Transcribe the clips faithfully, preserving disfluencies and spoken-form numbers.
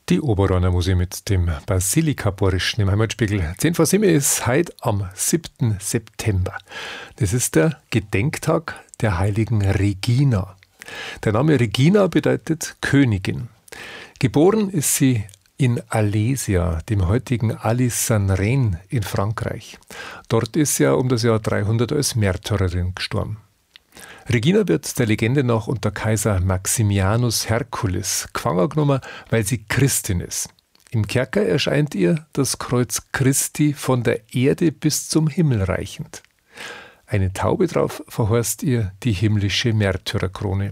Die Oberrheiner Musik mit dem Basilika-Borischen im Heimatspiegel. zehn vor sieben ist heute am siebten September. Das ist der Gedenktag der heiligen Regina. Der Name Regina bedeutet Königin. Geboren ist sie in Alesia, dem heutigen Alissane in Frankreich. Dort ist sie ja um das Jahr dreihundert als Märtyrerin gestorben. Regina wird der Legende nach unter Kaiser Maximianus Hercules gefangen genommen, weil sie Christin ist. Im Kerker erscheint ihr das Kreuz Christi von der Erde bis zum Himmel reichend. Eine Taube drauf verheißt ihr die himmlische Märtyrerkrone.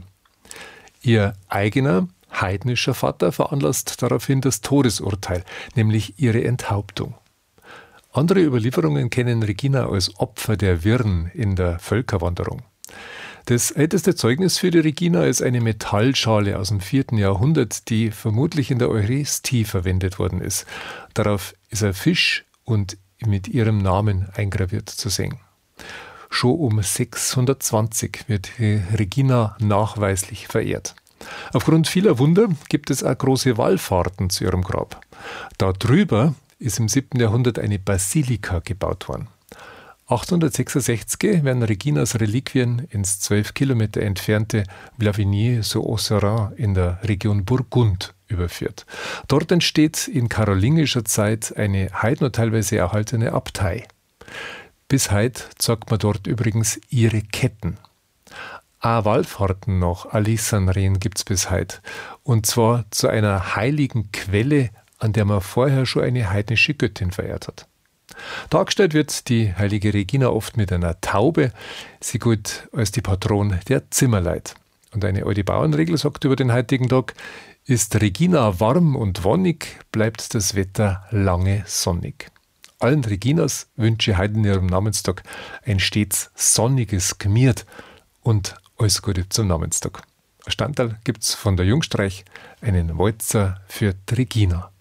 Ihr eigener, heidnischer Vater veranlasst daraufhin das Todesurteil, nämlich ihre Enthauptung. Andere Überlieferungen kennen Regina als Opfer der Wirren in der Völkerwanderung. Das älteste Zeugnis für die Regina ist eine Metallschale aus dem vierten Jahrhundert, die vermutlich in der Eucharistie verwendet worden ist. Darauf ist ein Fisch und mit ihrem Namen eingraviert zu sehen. Schon um sechshundertzwanzig wird die Regina nachweislich verehrt. Aufgrund vieler Wunder gibt es auch große Wallfahrten zu ihrem Grab. Darüber ist im siebten Jahrhundert eine Basilika gebaut worden. achthundertsechsundsechzig werden Reginas Reliquien ins zwölf Kilometer entfernte Blavigny-sur-Océran in der Region Burgund überführt. Dort entsteht in karolingischer Zeit eine heute noch teilweise erhaltene Abtei. Bis heute zeigt man dort übrigens ihre Ketten. Auch Wallfahrten nach Alissane gibt es bis heute. Und zwar zu einer heiligen Quelle, an der man vorher schon eine heidnische Göttin verehrt hat. Dargestellt wird die heilige Regina oft mit einer Taube. Sie gilt als die Patron der Zimmerleut. Und eine alte Bauernregel sagt über den heutigen Tag: Ist Regina warm und wonnig, bleibt das Wetter lange sonnig. Allen Reginas wünsche ich heute in ihrem Namenstag ein stets sonniges Gmiert und alles Gute zum Namenstag. Ein Standteil gibt's von der Jungstreich, einen Walzer für die Regina.